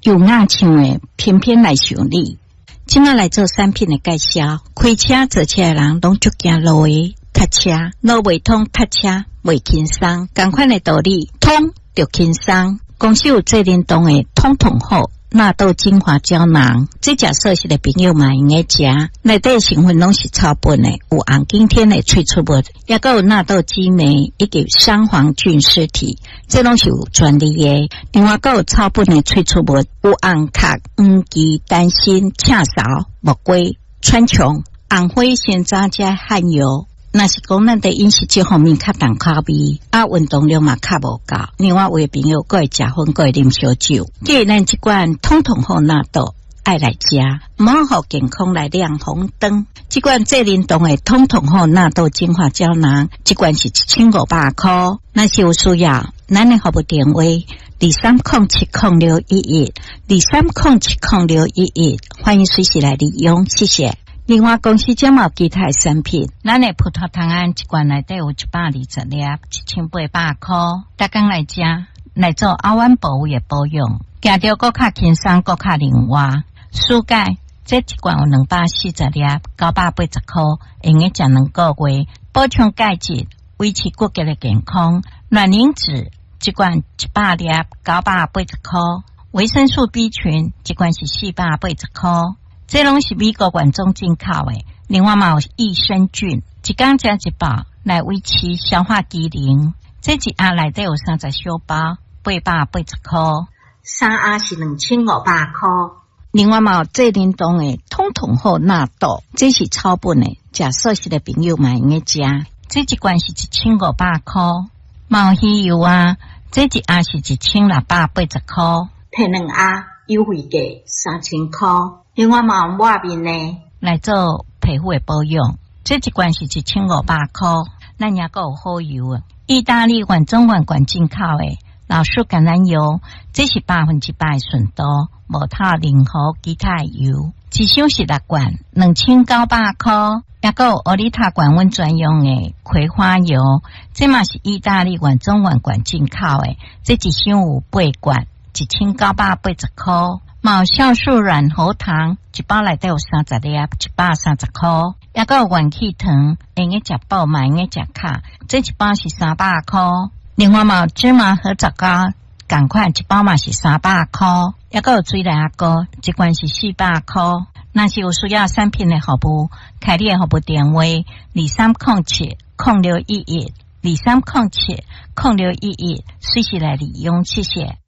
有硬唱的偏偏来想你。今仔来做产品的介绍，开车坐车的人拢足惊路的塞车，路袂通塞车袂轻松，同款的道理，通就轻松。公司有最联动的通通好纳豆精华胶囊，这只熟悉的朋友嘛用个食，内底成分拢是草本的，有红景天的萃取物，也有纳豆激酶以及三黄菌尸体，这拢是有专利的。另外还有草本的萃取物，有红壳、黄芪、丹心、赤芍、木瓜、川穹、红花、鲜榨加汗油。那是讲咱的饮食这方面较重口味，运动量嘛较无够。另外有的朋友还会食薰，还会啉烧酒。既然咱这款通通好纳豆爱来食，唔好互健康来亮红灯。这款最灵动的通通好纳豆精华胶囊，这款是1500块。那是有需要，咱的服务电话23070611，23070611，欢迎随时来利用，谢谢。另外公司将有其他的产品，咱的葡萄糖胺一罐内底有120粒，1800块。大家来食，来做凹弯保卫的保养，行着更较轻松，更较灵活。舒钙这一罐有240粒，980块，用个食2个月，补充钙质，维持骨骼的健康。卵磷脂一罐100粒，980块。维生素 B 群一罐是480块。这拢是美国原种进口的，另外嘛有益生菌，一天食一包来维持消化机能。这一盒内底有30小包，880块，3盒是2500块。另外嘛有最灵动的通通好纳豆，这是草本的，食素食的朋友嘛用个食。这一罐是1500块。嘛有鱼油啊，这一盒是1680块，摕2盒优惠价3000块。另外嘛有抹面呢，来做皮肤的保养，这一罐是1500块。咱也有好油啊，意大利原种原罐进口的老树橄榄油，这是100%的纯度，无套任何其他油，一箱是6罐，2900块。也有欧丽塔管温专用的葵花油，这嘛是意大利原种原罐进口的，这一箱有8罐，1980块。嘛有酵素软喉糖，一包内底有30粒，130块。也有元气糖，用个食饱嘛用个食卡，这一包是300块。另外嘛有芝麻和枣糕，同款一包嘛是300块。也有水梨糕，一罐是400块。若是有需要产品的服务，开你的服务电话23070611，23070611，随时来利用，谢谢。